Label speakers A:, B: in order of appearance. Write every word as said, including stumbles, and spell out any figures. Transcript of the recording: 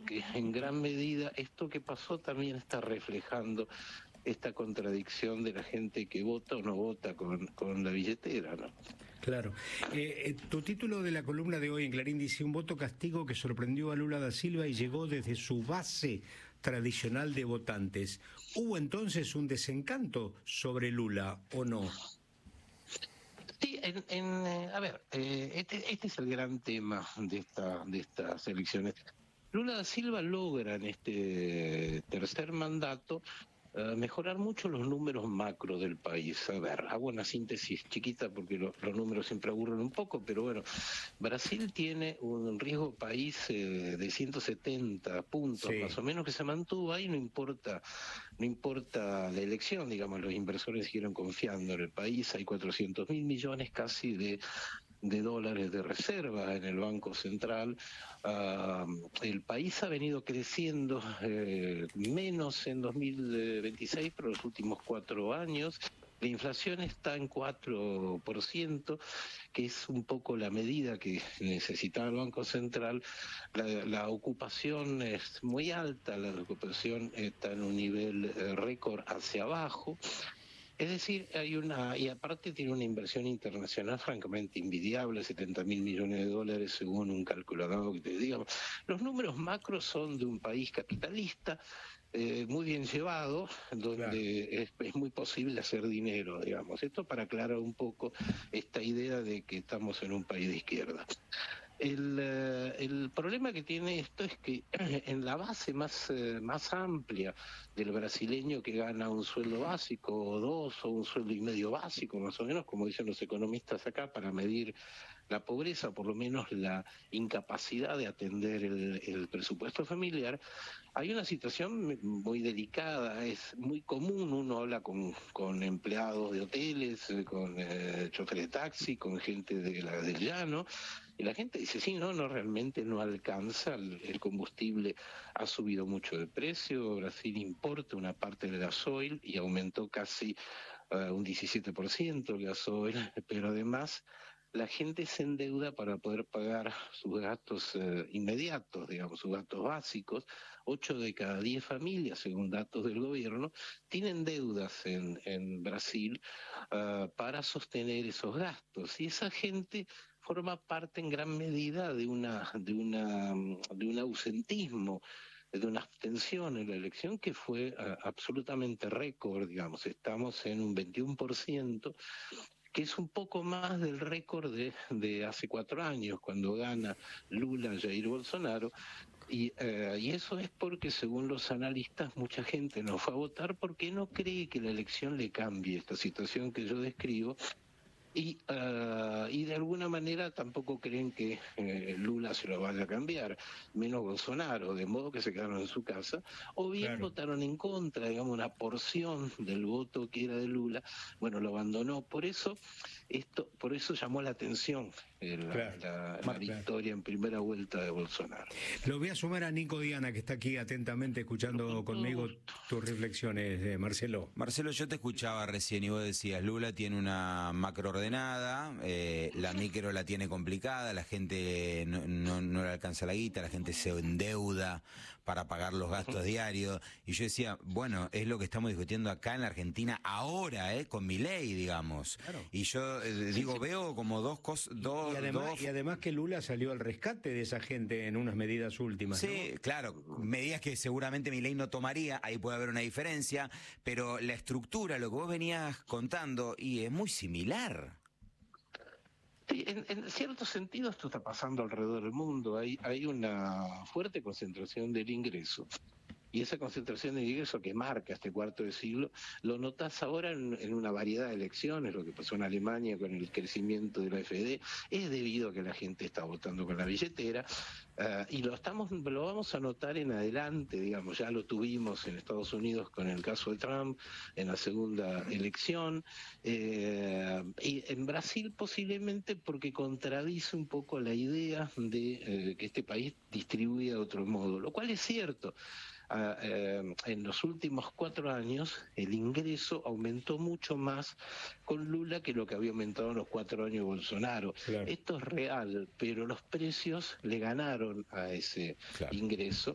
A: que en gran medida esto que pasó también está reflejando esta contradicción de la gente que vota o no vota con, con la billetera, ¿no?
B: Claro. Eh, eh, tu título de la columna de hoy en Clarín dice: un voto castigo que sorprendió a Lula da Silva y llegó desde su base tradicional de votantes. ¿Hubo entonces un desencanto sobre Lula o no?
A: Sí, en, en, eh, a ver, eh, este, este es el gran tema de, esta, de estas elecciones. Lula da Silva logra en este tercer mandato eh, mejorar mucho los números macro del país. A ver, hago una síntesis chiquita porque lo, los números siempre aburren un poco, pero bueno, Brasil tiene un riesgo país eh, de ciento setenta puntos,
B: Sí.
A: más o menos, que se mantuvo ahí, no importa, no importa la elección, digamos, los inversores siguieron confiando en el país, hay cuatrocientos mil millones casi de de dólares de reserva en el Banco Central. Uh, el país ha venido creciendo eh, menos en dos mil veintiséis, pero los últimos cuatro años. La inflación está en cuatro por ciento, que es un poco la medida que necesitaba el Banco Central. La, la ocupación es muy alta, la ocupación está en un nivel eh, récord hacia abajo. Es decir, hay una, y aparte tiene una inversión internacional francamente envidiable, setenta mil millones de dólares según un calculador que te digamos. Los números macros son de un país capitalista, eh, muy bien llevado, donde claro. es, es muy posible hacer dinero, digamos. Esto para aclarar un poco esta idea de que estamos en un país de izquierda. El, uh, el problema que tiene esto es que en la base más, uh, más amplia del brasileño que gana un sueldo básico o dos o un sueldo y medio básico, más o menos, como dicen los economistas acá, para medir la pobreza, por lo menos la incapacidad de atender el, el presupuesto familiar, hay una situación muy delicada. Es muy común, uno habla con, con empleados de hoteles, con eh, choferes de taxi, con gente de la, del llano, y la gente dice, sí, no, no, realmente no alcanza, el, el combustible ha subido mucho de precio, Brasil importa una parte del gasoil y aumentó casi uh, un diecisiete por ciento el gasoil, pero además la gente se endeuda para poder pagar sus gastos eh, inmediatos, digamos, sus gastos básicos. Ocho de cada diez familias, según datos del gobierno, tienen deudas en, en Brasil uh, para sostener esos gastos. Y esa gente forma parte en gran medida de una, de una, de un ausentismo, de una abstención en la elección que fue uh, absolutamente récord, digamos. Estamos en un veintiuno por ciento, que es un poco más del récord de, de hace cuatro años, cuando gana Lula, Jair Bolsonaro, y, eh, y eso es porque, según los analistas, mucha gente no fue a votar porque no cree que la elección le cambie esta situación que yo describo, y, uh, y de alguna manera tampoco creen que eh, Lula se lo vaya a cambiar, menos Bolsonaro, de modo que se quedaron en su casa, o bien claro. votaron en contra, digamos, una porción del voto que era de Lula, bueno, lo abandonó. Por eso, esto, por eso llamó la atención eh, la,
B: claro.
A: la, la
B: claro.
A: victoria en primera vuelta de Bolsonaro.
B: Lo voy a sumar a Nico Diana, que está aquí atentamente escuchando conmigo tus reflexiones, eh, Marcelo.
C: Marcelo, yo te escuchaba recién y vos decías, Lula tiene una macro ordenada, eh, la micro la tiene complicada, la gente no, no, no le alcanza la guita, la gente se endeuda para pagar los gastos diarios. Y yo decía, bueno, es lo que estamos discutiendo acá en la Argentina ahora, eh, con Milei, digamos. Claro. Y yo eh, digo, sí, sí. veo como dos cosas... Dos,
B: y, además,
C: dos...
B: y además que Lula salió al rescate de esa gente en unas medidas últimas.
C: Sí,
B: ¿no?
C: claro, medidas que seguramente Milei no tomaría, ahí puede haber una diferencia, pero la estructura, lo que vos venías contando, y es muy similar.
A: Sí, en, en cierto sentido esto está pasando alrededor del mundo. Hay, hay una fuerte concentración del ingreso. Y esa concentración de ingreso que marca este cuarto de siglo, lo notas ahora en, en una variedad de elecciones, lo que pasó en Alemania con el crecimiento de la A F D, es debido a que la gente está votando con la billetera, uh, y lo estamos, lo vamos a notar en adelante, digamos, ya lo tuvimos en Estados Unidos con el caso de Trump, en la segunda elección, eh, y en Brasil posiblemente porque contradice un poco la idea de eh, que este país distribuye de otro modo, lo cual es cierto. Uh, eh, en los últimos cuatro años el ingreso aumentó mucho más con Lula que lo que había aumentado en los cuatro años de Bolsonaro. Claro. Esto es real, pero los precios le ganaron a ese claro. ingreso